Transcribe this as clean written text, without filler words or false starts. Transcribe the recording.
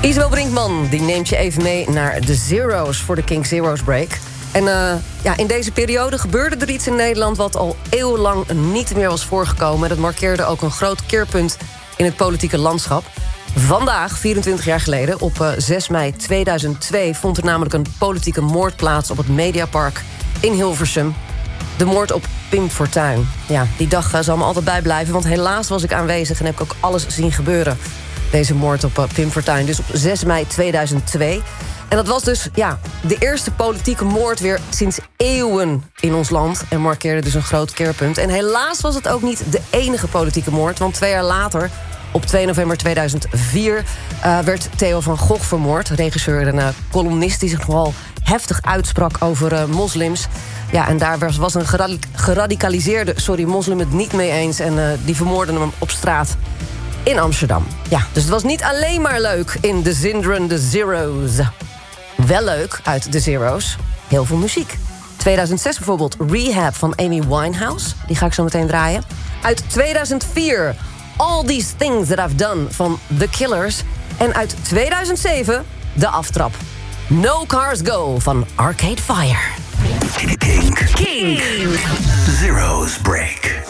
Isabel Brinkman die neemt je even mee naar de Zero's voor de King Zero's Break. En in deze periode gebeurde er iets in Nederland wat al eeuwenlang niet meer was voorgekomen. Dat markeerde ook een groot keerpunt in het politieke landschap. Vandaag, 24 jaar geleden, op 6 mei 2002... vond er namelijk een politieke moord plaats op het Mediapark in Hilversum. De moord op Pim Fortuyn. Ja, die dag zal me altijd bijblijven, want helaas was ik aanwezig en heb ik ook alles zien gebeuren. Deze moord op Pim Fortuyn, dus op 6 mei 2002. En dat was dus de eerste politieke moord weer sinds eeuwen in ons land. En markeerde dus een groot keerpunt. En helaas was het ook niet de enige politieke moord. Want 2 jaar later, op 2 november 2004... werd Theo van Gogh vermoord. Regisseur en columnist die zich nogal heftig uitsprak over moslims. Ja, en daar was een geradicaliseerde moslim het niet mee eens. En die vermoorden hem op straat in Amsterdam. Ja, dus het was niet alleen maar leuk in de Zinderen, de Zero's. Wel leuk uit de Zero's. Heel veel muziek. 2006 bijvoorbeeld Rehab van Amy Winehouse. Die ga ik zo meteen draaien. Uit 2004 All These Things That I've Done van The Killers. En uit 2007 De Aftrap. No Cars Go van Arcade Fire. King. Zero's Break.